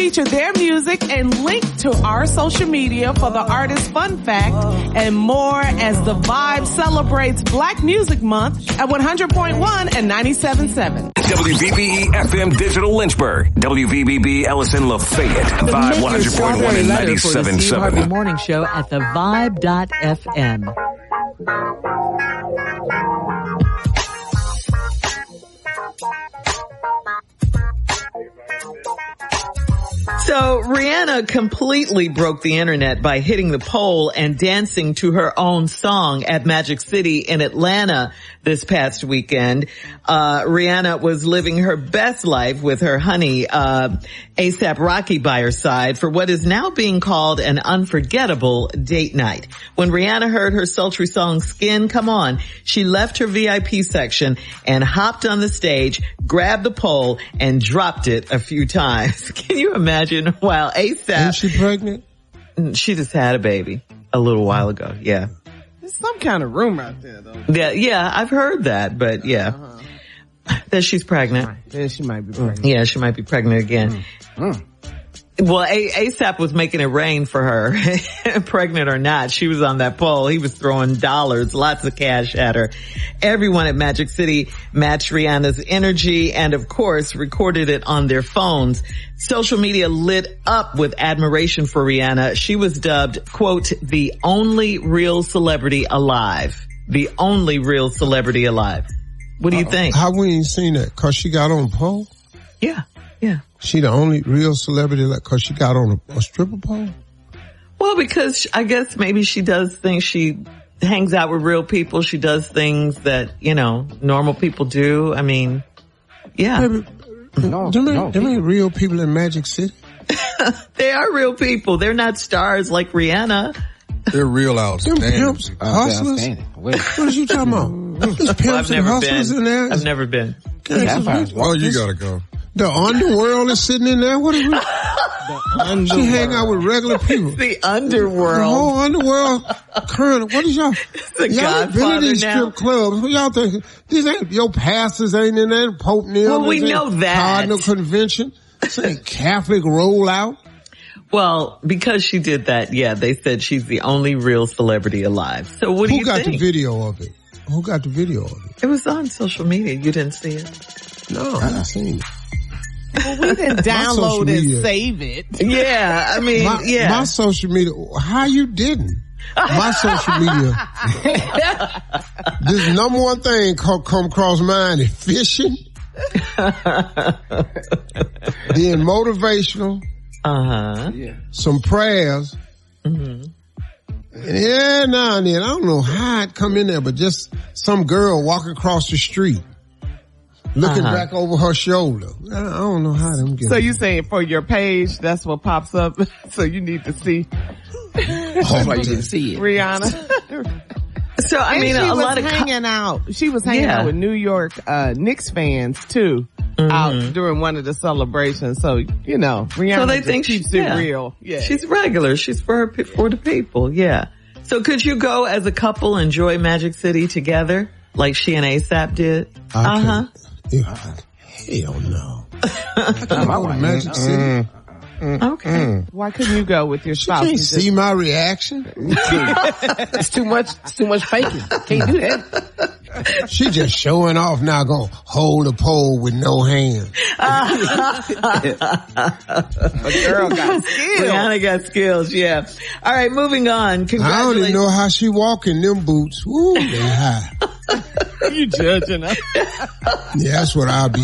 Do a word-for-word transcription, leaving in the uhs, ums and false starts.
feature their music and link to our social media for the artist fun fact and more as The Vibe celebrates Black Music Month at one hundred point one and ninety-seven point seven. W V B E F M Digital Lynchburg. W V B B Ellison Lafayette. Vibe one hundred point one and ninety-seven point seven. The Steve Harvey Morning Show at the vibe dot f m. So Rihanna completely broke the internet by hitting the pole and dancing to her own song at Magic City in Atlanta this past weekend. Uh, Rihanna was living her best life with her honey, uh, A$AP Rocky by her side for what is now being called an unforgettable date night. When Rihanna heard her sultry song Skin Come On, she left her V I P section and hopped on the stage, grabbed the pole, and dropped it a few times. Can you imagine? While A$AP... Is she pregnant? She just had a baby a little while ago, yeah. There's some kind of rumor out there, though. Yeah, yeah, I've heard that, but yeah. Uh-huh. That she's pregnant. Yeah, she might be pregnant. Yeah, she might be pregnant again. Mm. Well, A- A$AP was making it rain for her, pregnant or not. She was on that pole. He was throwing dollars, lots of cash at her. Everyone at Magic City matched Rihanna's energy and, of course, recorded it on their phones. Social media lit up with admiration for Rihanna. She was dubbed, quote, the only real celebrity alive. The only real celebrity alive. What do you uh, think? How we ain't seen that? Cause she got on pole? Yeah, yeah. She the only real celebrity like cause she got on a, a stripper pole? Well, because I guess maybe she does things, she hangs out with real people. She does things that, you know, normal people do. I mean, yeah. Maybe, no, them, no. Them ain't real people in Magic City. They are real people. They're not stars like Rihanna. They're real outstanding. Them pimps, hustlers. What are you talking about? There's pimps well, I've and never hustlers been. in there. I've never been. Oh, you gotta go. The underworld is sitting in there. What are we? The she hang out with regular people. The underworld. The whole underworld. Current. What is y'all? The y'all been in these now. strip clubs. What y'all think? These ain't your pastors ain't in there. Pope Neil. Well, we know that. Cardinal Convention. This ain't Catholic rollout. Well, because she did that, yeah, they said she's the only real celebrity alive. So what do Who you got think? the video of it? Who got the video of it? It was on social media. You didn't see it? No, I didn't see it. Well, we didn't download and save it. Yeah, I mean, my, yeah. My social media, how you didn't? My social media, this number one thing come, come across mine is fishing, being motivational, uh-huh, yeah. Some prayers, mm-hmm. And yeah, now and then, I don't know how it come in there, but just some girl walking across the street. Looking uh-huh. back over her shoulder. I don't know how them get. So you saying for your page, that's what pops up? So you need to see. That's why you didn't see it. Rihanna. So I and mean, she a was lot of hanging co- out. She was hanging yeah. out with New York uh Knicks fans too, mm-hmm. out during one of the celebrations. So you know, Rihanna so they just think keeps she, it yeah. real. Yeah, she's regular. She's for her, for the people. Yeah. So could you go as a couple enjoy Magic City together like she and A$AP did? Uh huh. Yeah. Hell no. I'm out to Magic City. Mm, mm, okay. Mm. Why couldn't you go with your spouse? You can't see my reaction. It's too much. It's too much faking. Can't do that. She just showing off now. Gonna hold a pole with no hand. A girl got skills. Rihanna got skills. Yeah. All right. Moving on. Congratulations. I don't even know how she walk in them boots. Ooh, they high. You judging her? Yeah, that's what I'll be